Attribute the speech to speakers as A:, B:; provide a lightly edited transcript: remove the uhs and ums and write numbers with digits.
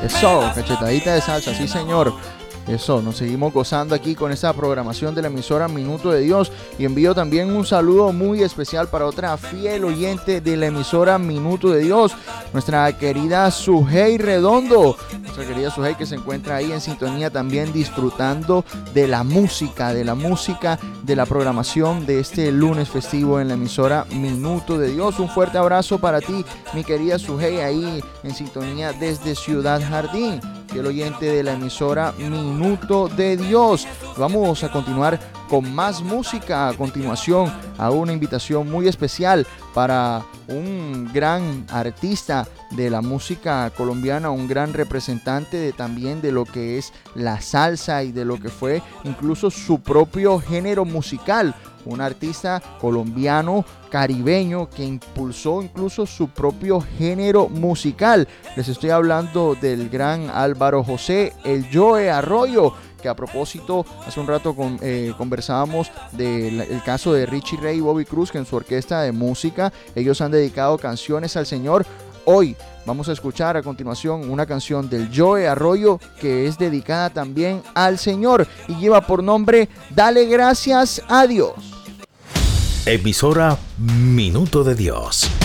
A: Eso, cachetadita de salsa, sí señor. Eso, nos seguimos gozando aquí con esta programación de la emisora Minuto de Dios, y envío también un saludo muy especial para otra fiel oyente de la emisora Minuto de Dios, nuestra querida Sujei Redondo, nuestra querida Sujei, que se encuentra ahí en sintonía también disfrutando de la música, de la programación de este lunes festivo en la emisora Minuto de Dios. Un fuerte abrazo para ti, mi querida Sujei, ahí en sintonía desde Ciudad Jardín, el oyente de la emisora Minuto de Dios. Vamos a continuar con más música. A continuación, a una invitación muy especial para un gran artista de la música colombiana, un gran representante también de lo que es la salsa y de lo que fue incluso su propio género musical. Un artista colombiano caribeño que impulsó incluso su propio género musical. Les estoy hablando del gran Álvaro José, el Joe Arroyo, que a propósito, hace un rato conversábamos del caso de Richie Ray y Bobby Cruz, que en su orquesta de música ellos han dedicado canciones al Señor. Hoy vamos a escuchar a continuación una canción del Joe Arroyo que es dedicada también al Señor y lleva por nombre Dale Gracias a Dios.
B: Emisora Minuto de Dios.